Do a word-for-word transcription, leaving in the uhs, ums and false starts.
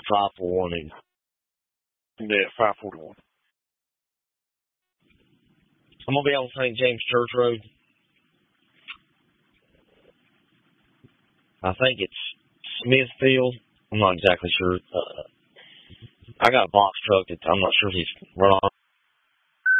five four one either. Yeah, five forty-one. I'm going to be on Saint James Church Road. I think it's Smithfield. I'm not exactly sure. Uh, I got a box truck that I'm not sure if he's run off